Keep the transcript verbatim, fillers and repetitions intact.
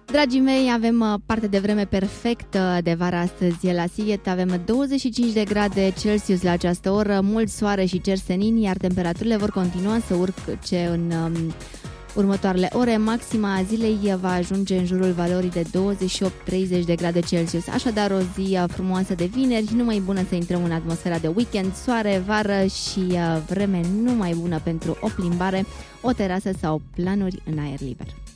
Dragii mei, avem parte de vreme perfectă de vară astăzi la Sighet. Avem douăzeci și cinci de grade Celsius la această oră, mult soare și cer senin, iar temperaturile vor continua să urce în um, următoarele ore. Maxima zilei va ajunge în jurul valorii de douăzeci și opt treizeci de grade Celsius. Așadar, o zi frumoasă de vineri, numai bună să intrăm în atmosfera de weekend, soare, vară și vreme numai bună pentru o plimbare, o terasă sau planuri în aer liber.